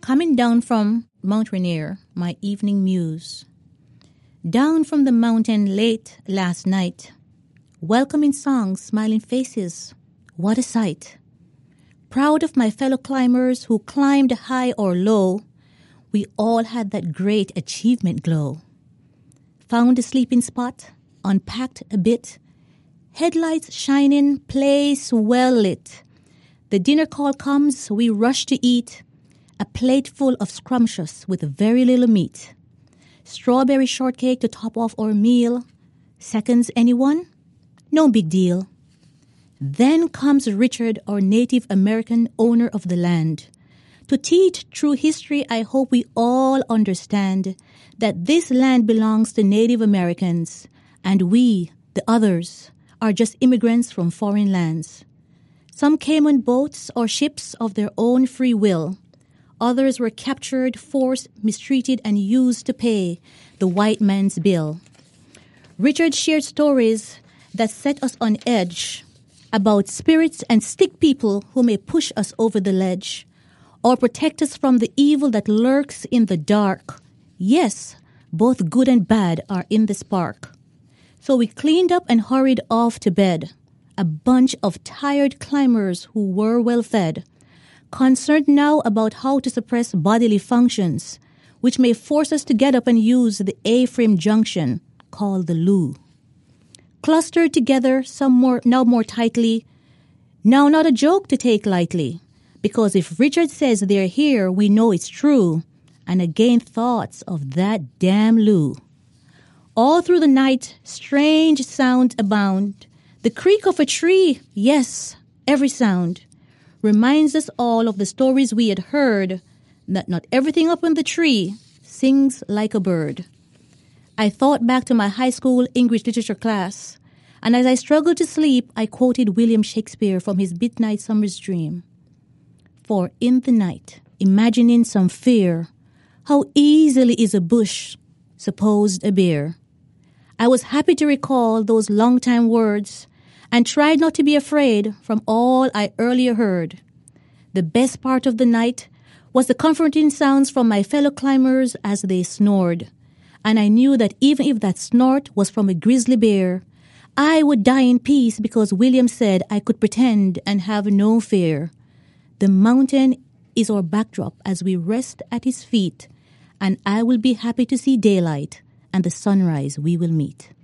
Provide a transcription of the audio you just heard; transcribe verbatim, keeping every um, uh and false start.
Coming down from Mount Rainier, my evening muse. Down from the mountain late last night. Welcoming songs, smiling faces. What a sight. Proud of my fellow climbers who climbed high or low. We all had that great achievement glow. Found a sleeping spot, unpacked a bit. Headlights shining, place well lit. The dinner call comes, we rush to eat. A plate full of scrumptious with very little meat. Strawberry shortcake to top off our meal. Seconds, anyone? No big deal. Then comes Richard, our Native American owner of the land. To teach true history, I hope we all understand that this land belongs to Native Americans, and we, the others, are just immigrants from foreign lands. Some came on boats or ships of their own free will. Others were captured, forced, mistreated, and used to pay the white man's bill. Richard shared stories that set us on edge about spirits and stick people who may push us over the ledge or protect us from the evil that lurks in the dark. Yes, both good and bad are in the spark. So we cleaned up and hurried off to bed, a bunch of tired climbers who were well fed. Concerned now about how to suppress bodily functions, which may force us to get up and use the A-frame junction, called the loo. Clustered together, some more now more tightly, now not a joke to take lightly, because if Richard says they're here, we know it's true, and again thoughts of that damn loo. All through the night, strange sounds abound, the creak of a tree, yes, every sound, reminds us all of the stories we had heard, that not everything up in the tree sings like a bird. I thought back to my high school English literature class, and as I struggled to sleep, I quoted William Shakespeare from his Midnight Summer's Dream. For in the night, imagining some fear, how easily is a bush supposed a bear. I was happy to recall those long-time words and tried not to be afraid from all I earlier heard. The best part of the night was the comforting sounds from my fellow climbers as they snored, and I knew that even if that snort was from a grizzly bear, I would die in peace because William said I could pretend and have no fear. The mountain is our backdrop as we rest at his feet, and I will be happy to see daylight and the sunrise we will meet.